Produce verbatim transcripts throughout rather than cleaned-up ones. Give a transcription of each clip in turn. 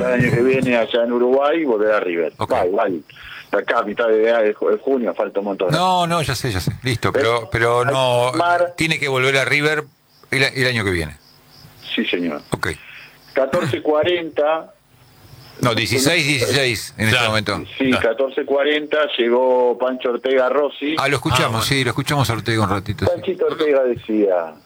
el año que viene allá en Uruguay y volver a River. Okay. Va, igual. Acá a mitad de, de junio falta un montón. No, no, ya sé, ya sé. Listo, pero, pero no. Mar, tiene que volver a River el, el año que viene. Sí, señor. Ok. catorce cuarenta. No, dieciséis dieciséis en claro. este momento. Sí, claro. catorce cuarenta llegó Pancho Ortega Rossi. Ah, lo escuchamos, ah, bueno. sí, lo escuchamos a Ortega un ratito. Panchito sí. Ortega decía.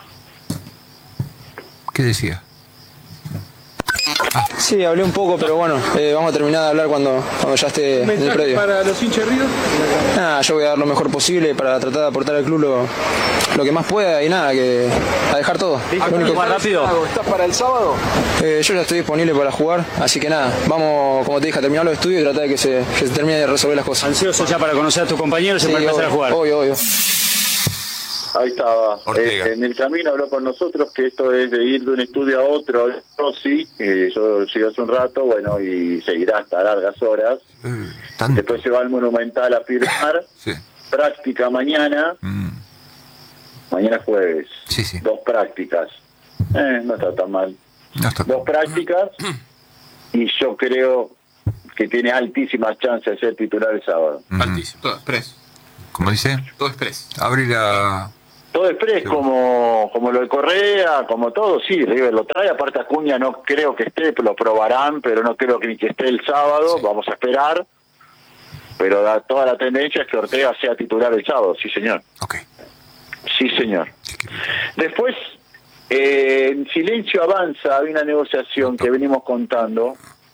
¿Qué decía? Ah. Sí, hablé un poco, pero bueno, eh, vamos a terminar de hablar cuando, cuando ya esté en el predio. ¿Para los hinchas de River? Nada, yo voy a dar lo mejor posible para tratar de aportar al club lo, lo que más pueda y nada, que a dejar todo. Lo único más rápido. ¿Estás para el sábado? Eh, yo ya estoy disponible para jugar, así que nada, vamos, como te dije, a terminar los estudios y tratar de que se, que se termine de resolver las cosas. Ansioso ya para conocer a tus compañeros y sí, para empezar obvio, a jugar. Obvio, obvio. Ahí estaba. Eh, en el camino habló con nosotros que esto es de ir de un estudio a otro. Rossi, eh, yo llegué hace un rato, bueno, y seguirá hasta largas horas. Mm, Después se va al Monumental a firmar. Sí. Práctica mañana. Mm. Mañana jueves. Sí, sí. Dos prácticas. Eh, no está tan mal. No está Dos prácticas. Y yo creo que tiene altísimas chances de ser titular el sábado. Mm. Altísimo. Todo express. ¿Cómo dice? Todo express. Abrir la... Todo express, como, como lo de Correa, como todo, sí, River lo trae. Aparte Acuña no creo que esté, lo probarán, pero no creo que ni que esté el sábado, sí. Vamos a esperar. Pero da, toda la tendencia es que Ortega sea titular el sábado, sí señor. Ok. Sí señor. Después, eh, en silencio avanza, hay una negociación que venimos contando,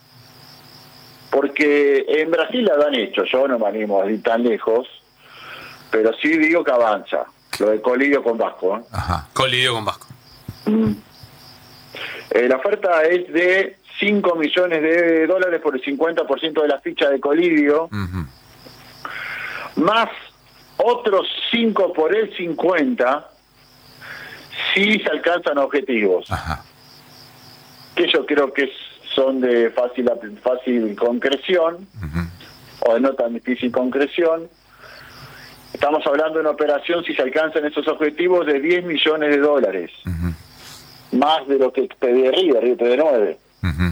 porque en Brasil la han hecho, yo no me animo a ir tan lejos, pero sí digo que avanza. Lo de Colidio con Vasco. ¿eh? Ajá. Colidio con Vasco. Mm. Eh, la oferta es de cinco millones de dólares por el cincuenta por ciento de la ficha de Colidio, Uh-huh. más otros cinco por el cincuenta si se alcanzan objetivos. Ajá. Que yo creo que son de fácil, fácil concreción, Uh-huh. o de no tan difícil concreción. Estamos hablando de una operación, si se alcanzan esos objetivos, de diez millones de dólares. Uh-huh. Más de lo que pedí River, River pedí nueve. Uh-huh.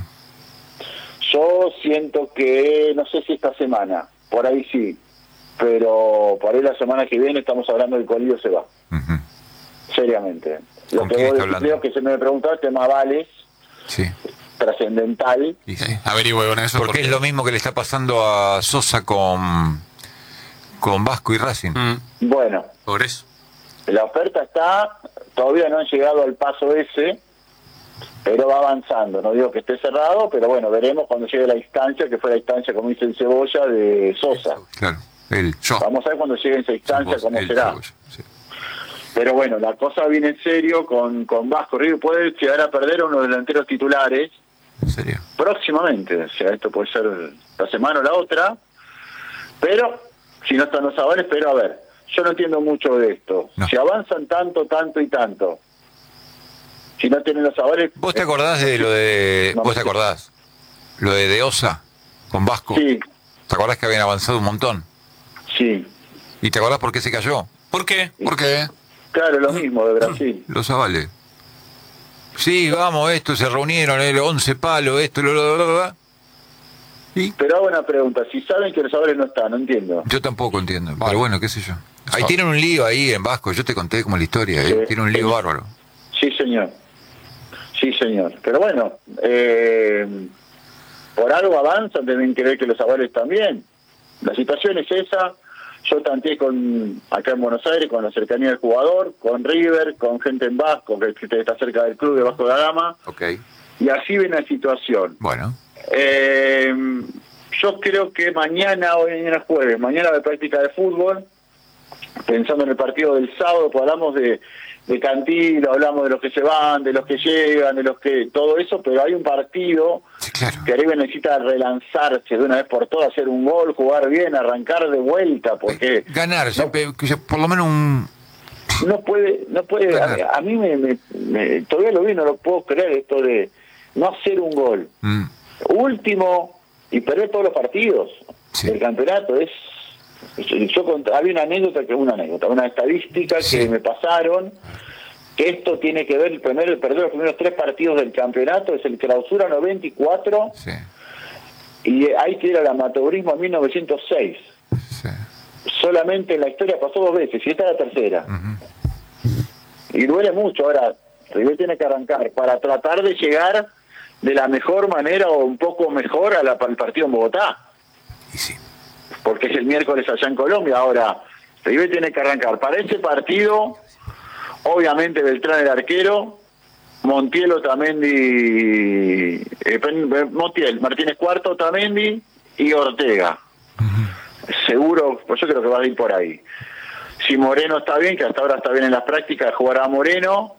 Yo siento que, no sé si esta semana, por ahí sí, pero por ahí la semana que viene estamos hablando del Colidio se va. Uh-huh. Seriamente. Lo ¿Con que quién vos está hablando? creo que se me preguntó, el tema Vales, Sí. trascendental. Y sí. Averigüe con eso. Porque, porque es lo mismo que le está pasando a Sosa con, con Vasco y Racing. Mm, Bueno, por eso. la oferta está, todavía no han llegado al paso ese, pero va avanzando. No digo que esté cerrado, pero bueno, veremos cuando llegue la instancia, que fue la instancia, como dice el Cebolla, de Sosa. Claro, él, yo. Vamos a ver cuando llegue esa instancia Vos, cómo él, será. Cebolla, sí. Pero bueno, la cosa viene en serio con, con Vasco. River puede llegar a perder a uno de los delanteros titulares ¿En serio? próximamente. O sea, esto puede ser la semana o la otra. Pero, si no están los avales, pero a ver, yo no entiendo mucho de esto. No. Si avanzan tanto, tanto y tanto, si no tienen los avales... ¿Vos te acordás de lo de... No, ¿Vos te acordás? Lo de De Osa con Vasco. Sí, ¿Te acordás que habían avanzado un montón? sí. ¿Y te acordás por qué se cayó? ¿Por qué? ¿Por qué? Claro, lo mismo de Brasil. Los avales. Sí, vamos, esto, se reunieron, el once palos, esto, lo, lo, lo, lo. ¿Y? Pero hago una pregunta. Si saben que los avales no están, no entiendo. Yo tampoco entiendo, Vale. pero bueno, qué sé yo. Ahí Ah. tienen un lío ahí en Vasco, yo te conté como la historia, ¿eh? Sí. Tiene un lío bárbaro. Sí, señor. Sí, señor. Pero bueno, eh, por algo avanzan, deben creer que los avales también. La situación es esa. Yo tanteé con acá en Buenos Aires, con la cercanía del jugador, con River, con gente en Vasco, que que está cerca del club de Vasco da Gama, Ok, y así ven la situación. bueno. Eh, yo creo que mañana, hoy mañana jueves, mañana de práctica de fútbol, pensando en el partido del sábado, pues hablamos de, de Cantilo, hablamos de los que se van, de los que llegan, de los que... todo eso, pero hay un partido Sí, claro. que River necesita relanzarse de una vez por todas, hacer un gol, jugar bien, arrancar de vuelta, porque Ganar, yo- que yo- por lo menos un... no puede, no puede, a, a mí me, me, me- todavía lo vi, no lo puedo creer, esto de no hacer un gol. Mm, Último, y perder todos los partidos Sí. del campeonato, es... Yo cont- había una anécdota, que una anécdota, una estadística Sí. que me pasaron, que esto tiene que ver, el primero, perder los primeros tres partidos del campeonato, es el clausura noventa y cuatro, Sí. y hay que ir al amateurismo en mil novecientos seis. Sí. Solamente en la historia pasó dos veces, y esta es la tercera. Ujú. Y duele mucho. Ahora, River tiene que arrancar para tratar de llegar de la mejor manera o un poco mejor a la, al partido en Bogotá. Y sí. Porque es el miércoles allá en Colombia. Ahora, River tiene que arrancar para ese partido, obviamente Beltrán el arquero, Montiel, Otamendi, eh, Montiel, Martínez Cuarto, Otamendi y Ortega. Uh-huh. Seguro, pues yo creo que va a ir por ahí. Si Moreno está bien, que hasta ahora está bien en las prácticas, jugará Moreno.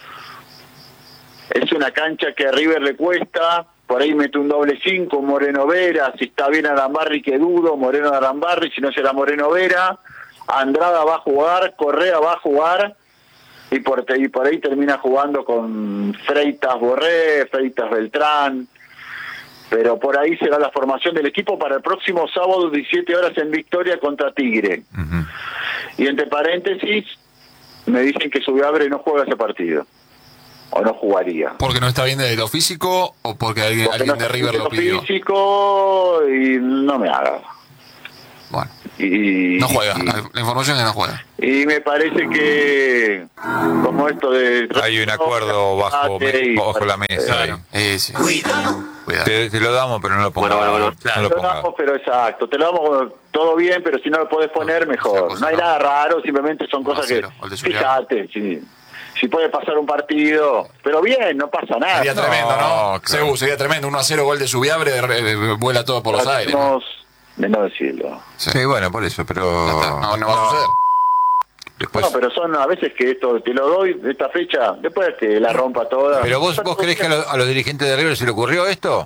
Es una cancha que a River le cuesta, por ahí mete un doble cinco, Moreno Vera, si está bien Arambarri, que dudo, Moreno Arambarri, si no será Moreno Vera, Andrada va a jugar, Correa va a jugar, y por, y por ahí termina jugando con Freitas Borré, Freitas Beltrán, pero por ahí será la formación del equipo para el próximo sábado, diecisiete horas en Victoria contra Tigre. Uh-huh. Y entre paréntesis, me dicen que Subiabre no juega ese partido. O no jugaría. ¿Porque no está bien de lo físico o porque alguien, porque alguien no de River lo pidió? Físico y no me haga. Bueno. Y, no juega, y, la, la información es que no juega. Y me parece que, como esto de... Hay un acuerdo bajo, me, bajo la mesa. Claro. Eh, sí. Cuidado. Te, te lo damos, pero no lo pongas. Bueno, bueno, bueno, claro. no lo te lo damos, pero exacto. Te lo damos todo bien, pero si no lo podés poner, mejor. No hay nada raro, simplemente son cosas que... Fíjate, sí. Si puede pasar un partido, pero bien, no pasa nada. Sería no, tremendo, ¿no? Claro. Seguro, sería tremendo. uno a cero gol de Subiabre, vuela todo por los aires. ¿No? De no decirlo. Sí. sí, bueno, por eso, pero... No, no, no va a suceder. Después... No, pero son a veces que esto te lo doy de esta fecha, después que la rompa toda. ¿Pero vos, vos creés que a, lo, a los dirigentes de River se le ocurrió esto?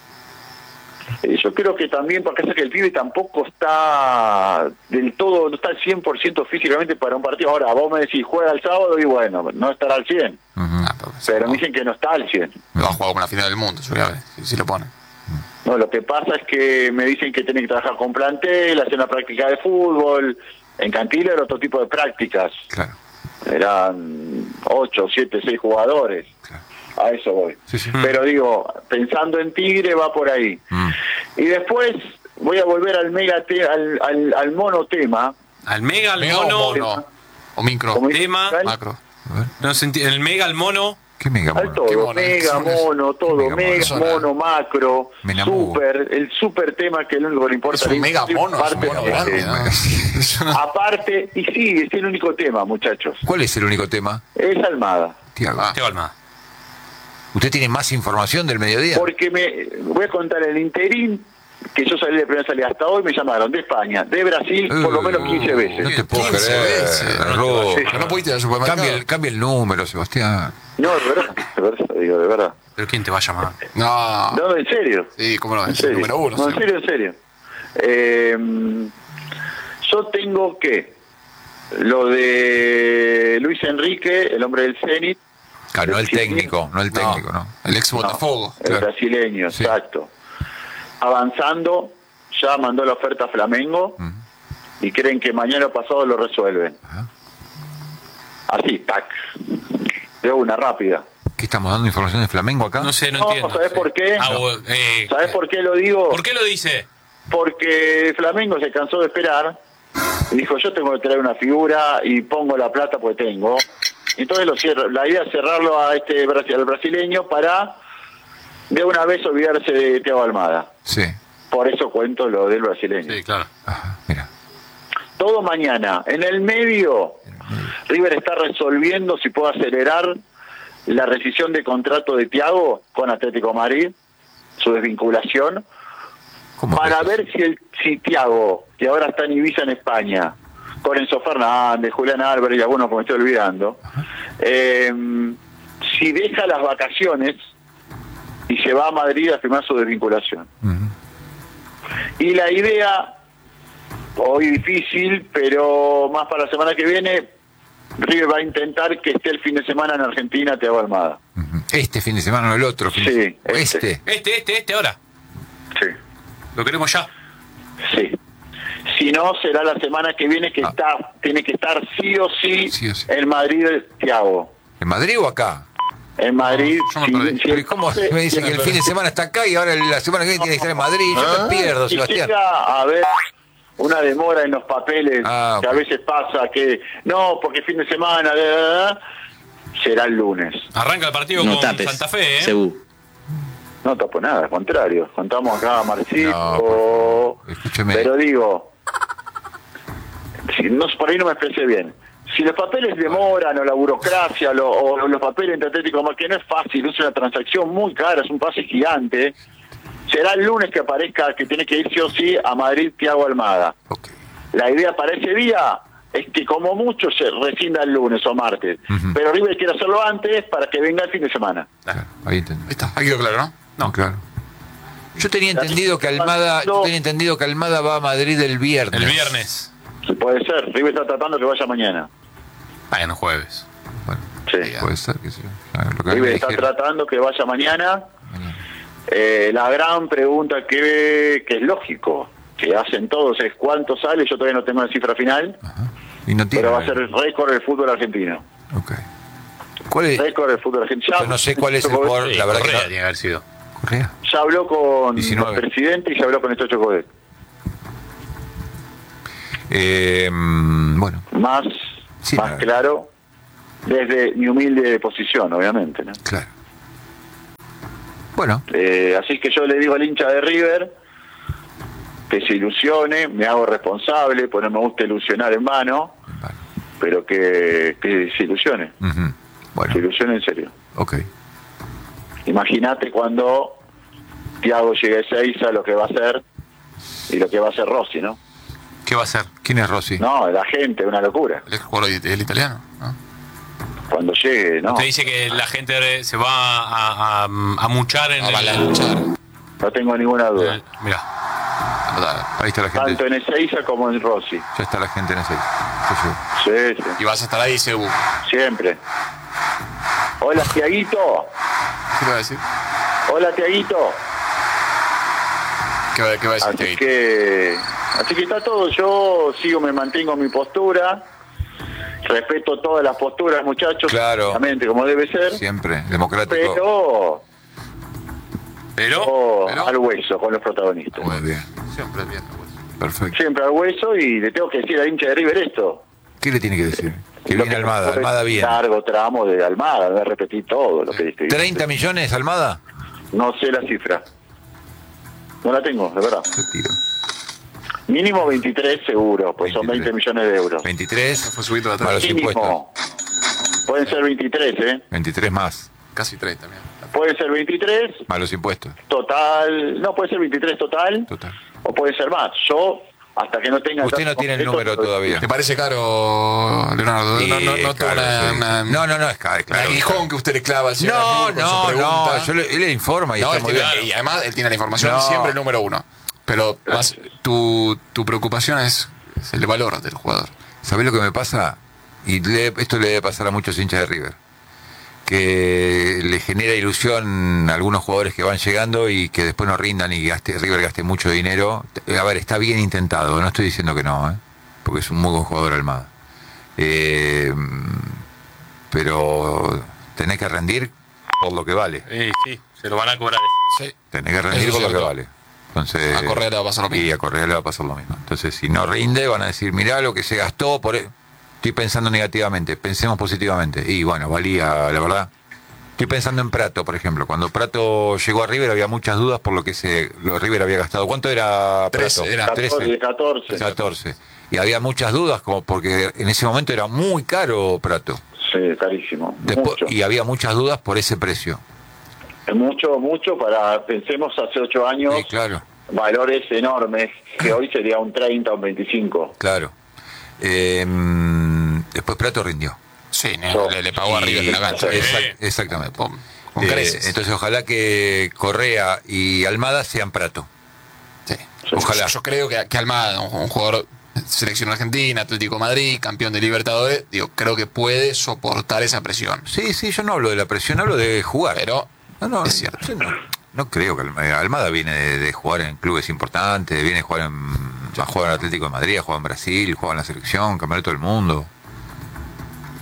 Eh, yo creo que también, porque es que el pibe tampoco está del todo, no está al cien por ciento físicamente para un partido. Ahora, vos me decís, juega el sábado y bueno, no estará al cien. Uh-huh. Ah, pero pero me dicen que no está al cien. Va a jugar como la final del mundo, Subiabre, si, si lo pone. No, lo que pasa es que me dicen que tienen que trabajar con plantel, hacer una práctica de fútbol. En Cantillo era otro tipo de prácticas. Claro. Eran ocho, siete, seis jugadores. Claro. A eso voy. Sí, sí. Pero digo, pensando en Tigre va por ahí. Mm. Y después voy a volver al mega te, al, al, al monotema. Al mega, al mega mono, o, mono. o micro. Tema, macro. No se entiende, el mega, al mono. ¿Qué mega mono? Al todo, mono? mega mono, todo, mega, mega mono, mono, macro, super, el super tema que es lo único que le importa. Es un mega mono, es un mono grande, ¿no? Aparte, y sí, es el único tema, muchachos. ¿Cuál es el único tema? Es Almada. Thiago. Ah. Thiago Almada. ¿Usted tiene más información del mediodía? Porque me voy a contar el interín, que yo salí de primera salida hasta hoy, me llamaron de España, de Brasil, uh, por lo menos quince veces. No te puedo creer. No, no, no pudiste ir al supermercado. Cambia el, cambia el número, Sebastián. No, de verdad, de verdad, digo, de verdad. ¿Pero quién te va a llamar? No. No, en serio. Sí, cómo no, en serio. Número uno. No, en serio, en serio. Eh, yo tengo que lo de Luis Enrique, el hombre del Zenit. Claro, no el técnico, no el técnico, no. no. El ex Botafogo. No, el claro. brasileño, sí. Exacto. Avanzando, ya mandó la oferta a Flamengo uh-huh. y creen que mañana o pasado lo resuelven. Uh-huh. Así, tac. De una rápida. ¿Qué estamos dando información de Flamengo acá? No sé, no, no entiendo. ¿Sabés sí. por qué? Ah, eh, ¿Sabés eh. por qué lo digo? ¿Por qué lo dice? Porque Flamengo se cansó de esperar y dijo, yo tengo que traer una figura y pongo la plata porque tengo. Entonces lo cierro. La idea es cerrarlo a este al brasileño para de una vez olvidarse de Thiago Almada. Sí. Por eso cuento lo del brasileño. Sí, claro. Ajá, mira. Todo mañana. En el medio, River está resolviendo si puede acelerar la rescisión de contrato de Thiago con Atlético Madrid, su desvinculación, para ver si el si Thiago, que ahora está en Ibiza en España, con Enzo Fernández, Julián Álvarez y algunos que me estoy olvidando, eh, si deja las vacaciones y se va a Madrid a firmar su desvinculación. Uh-huh. Y la idea, hoy difícil, pero más para la semana que viene, River va a intentar que esté el fin de semana en Argentina Thiago Almada. Uh-huh. Este fin de semana, no el otro fin sí, de semana. Este. este. Este, este, este ahora. Sí. Lo queremos ya. Sí. Si no, será la semana que viene que ah. está tiene que estar sí o sí, sí, o sí. en Madrid Thiago. ¿En Madrid o acá? En Madrid. No, yo me si- perdí. si el Pero ¿cómo pase- me dicen que el fin de semana está acá y ahora la semana que viene tiene que estar en Madrid? Yo me pierdo, si Sebastián. llega a haber una demora en los papeles, Ah, que a ok. veces pasa que no, porque fin de semana, da, da, da, será el lunes. Arranca el partido No con tapes, Santa Fe, ¿eh? Cebú. No tapo nada, al contrario. Contamos acá a Marcito. No, por favor, escúcheme. Pero digo, si no, por ahí no me expresé bien. Si los papeles demoran o la burocracia lo- o los papeles entre Atlético, que no es fácil, es una transacción muy cara, es un pase gigante, será el lunes que aparezca que tiene que ir sí o sí a Madrid Thiago Almada. Ok. La idea para ese día es que como mucho se rescinda el lunes o martes, Ujú. pero River quiere hacerlo antes para que venga el fin de semana. Claro, ahí entendí. Ahí está, ahí quedó claro, ¿no? No, claro. Yo tenía entendido que Almada, yo tenía entendido que Almada va a Madrid el viernes. El viernes. Sí, puede ser, River está tratando que vaya mañana. Bueno, jueves. Bueno, Sí. puede ser que sí. A ver, lo que me River está dijeron. tratando que vaya mañana. Mañana. Eh, la gran pregunta que, que es lógico, que hacen todos es cuánto sale, yo todavía no tengo la cifra final, Ajá. Y no tiene. pero va a ser el récord del fútbol argentino. Ok. ¿Cuál es? Récord del fútbol argentino. Yo no sé cuál es el jugador, Sí, la verdad Correa que no. tiene que haber sido. Correa. Ya habló con diecinueve. el presidente y ya habló con el Chocho Codet. Eh, mm, bueno, Más, Sí, más no. claro, desde mi humilde posición, obviamente, ¿no? claro. Bueno, Eh, así que yo le digo al hincha de River que se ilusione, me hago responsable, pues no me gusta ilusionar en vano, vale. pero que, que se ilusione, Ujú. Bueno, se ilusione en serio. ok. Imagínate cuando Thiago llegue a Ezeiza, lo que va a hacer y lo que va a hacer Rossi, ¿no? ¿Qué va a hacer? ¿Quién es Rossi? No, la gente, una locura. El jugador el italiano, ¿no? Cuando llegue, no, Usted dice que la gente se va a, a, a muchar en Avalanchar. no tengo ninguna duda. el... Mira, Ahí está la gente. Tanto en Ezeiza como en Rossi. Ya está la gente en ese. Ya llegó. Sí, sí, Y vas a estar ahí, Cebú. siempre. Hola, Tiaguito. ¿Qué va a decir? Hola, Tiaguito. ¿Qué va, qué va a decir Así Tiaguito? que, así que está todo. Yo sigo, me mantengo en mi postura. Respeto todas las posturas, muchachos. Claro. Obviamente, como debe ser. Siempre, democrático. Pero, pero... oh, pero- al hueso con los protagonistas. Muy bien. Siempre bien, pues. Perfecto. Siempre al hueso y le tengo que decir al hincha de River esto. ¿Qué le tiene que decir? Que Lo viene Almada, fue Almada bien. Largo tramo de Almada, voy a repetir todo lo que dije. ¿treinta millones, Almada? No sé la cifra. No la tengo, de verdad. ¿Qué tiro? Mínimo veintitrés seguro, pues son veintitrés. veinte millones de euros. veintitrés Fue subido atrás. más los impuestos. Mínimo. Pueden ser veintitrés, ¿eh? veintitrés más, Casi treinta, mira. Pueden ser veintitrés más los impuestos. total. No, puede ser veintitrés total. Total. O puede ser más. Yo, hasta que no tenga... Usted no tiene el número todavía. ¿Te parece caro, Leonardo? Sí, no, no, no, claro, una, sí. una- no, no, no, es caro. un claro. aguijón que usted le clava al señor No, Arnul con su no, pregunta. no, yo le, él le informa y No, está él muy tiene- bien. y además él tiene la información No. siempre el número uno. Pero más, tu, tu preocupación es, es el valor del jugador. ¿Sabés lo que me pasa? Y le- esto le debe pasar a muchos hinchas de River. Que le genera ilusión a algunos jugadores que van llegando y que después no rindan y gaste, River gaste mucho dinero. A ver, está bien intentado, no estoy diciendo que no, ¿eh? Porque es un muy buen jugador Almada. Eh, pero tenés que rendir por lo que vale. Sí, sí, se lo van a cobrar. Sí. Tenés que rendir Eso por es lo que cierto. vale. Entonces, A Correa le va a pasar lo mismo. Y a Correa le va a pasar lo mismo. Entonces, si no rinde, van a decir, mirá lo que se gastó por... e-". Estoy pensando negativamente, pensemos positivamente. Y bueno, valía, la verdad. Estoy pensando en Prato, por ejemplo. Cuando Prato llegó a River había muchas dudas por lo que se lo River había gastado. ¿Cuánto era Prato? Trece, era. catorce, catorce. catorce. Y había muchas dudas, como porque en ese momento era muy caro Prato. Sí, carísimo. Después, mucho. y había muchas dudas por ese precio. Mucho, mucho para, pensemos, hace ocho años, Sí, claro. valores enormes, que hoy sería un treinta o un veinticinco. Claro. Eh, después Prato rindió. Sí, no, le, le pagó arriba de la cancha. Sí. Exact- exactamente. Con, con Eh, creces. entonces ojalá que Correa y Almada sean Prato. Sí. Ojalá. Yo, yo creo que, que Almada, un, un jugador de selección argentina, Atlético de Madrid, campeón de Libertadores, digo, creo que puede soportar esa presión. Sí, sí, yo no hablo de la presión, hablo de jugar. Pero no, no, es cierto. yo no, no creo que Almada, Almada viene de, de jugar en clubes importantes, viene a jugar en, a jugar en Atlético de Madrid, a jugar en Brasil, juega en la selección, campeonato del mundo.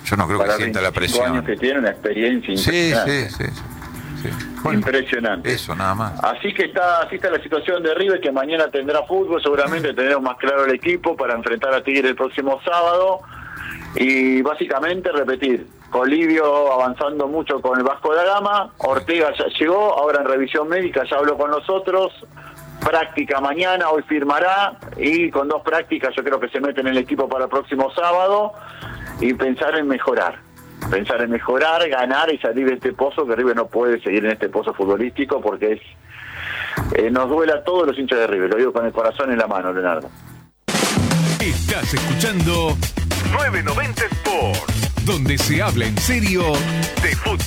Yo no creo que sienta la presión. Años que tiene una experiencia sí, impresionante. Sí, sí, sí. sí. Bueno, impresionante. Eso, nada más. Así que está, así está la situación de River, que mañana tendrá fútbol, seguramente tendremos más claro el equipo para enfrentar a Tigre el próximo sábado. Y básicamente repetir, Colivio avanzando mucho con el Vasco da Gama, Ortega ya llegó, ahora en revisión médica ya habló con nosotros, práctica mañana, hoy firmará, y con dos prácticas yo creo que se mete en el equipo para el próximo sábado, y pensar en mejorar, pensar en mejorar, ganar y salir de este pozo, que River no puede seguir en este pozo futbolístico porque es eh, nos duele a todos los hinchas de River, lo digo con el corazón en la mano, Leonardo. Estás escuchando nueve noventa Sports, donde se habla en serio de fútbol.